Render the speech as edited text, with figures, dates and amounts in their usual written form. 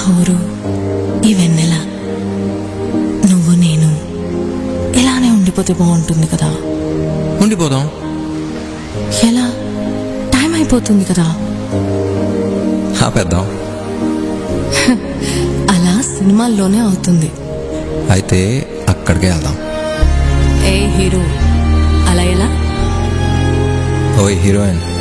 ఊరు, ఈ వెన్నెల, నువ్వు నేను ఇలానే ఉండిపోతే బాగుంటుంది కదా. ఉండిపోదాం. ఎలా? టైం అయిపోతుంది కదా. ఆపేద్దాం. అలా సినిమాల్లోనే అవుతుంది. అయితే అక్కడికే వెళ్దాం. ఏ హీరో, అలా ఎలా? ఓయ్ హీరోయిన్,